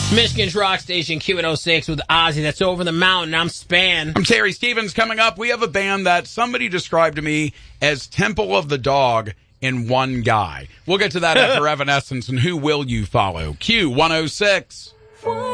Michigan's Rock Station, Q106 with Ozzy. That's Over the Mountain. I'm Span. I'm Terry Stevens. Coming up, we have a band that somebody described to me as Temple of the Dog in one guy. We'll get to that after Evanescence and Who Will You Follow? Q106.